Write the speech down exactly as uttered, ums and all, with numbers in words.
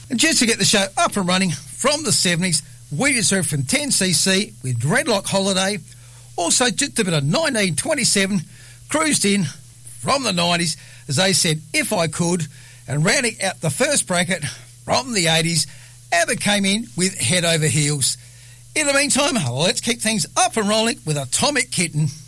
And just to get the show up and running from the seventies, we just heard from ten C C with Dreadlock Holiday. Also just a bit of nineteen twenty-seven, cruised in from the nineties, as they said, If I Could. And rounding out the first bracket from the eighties, ABBA came in with Head Over Heels. In the meantime, let's kick things up and rolling with Atomic Kitten.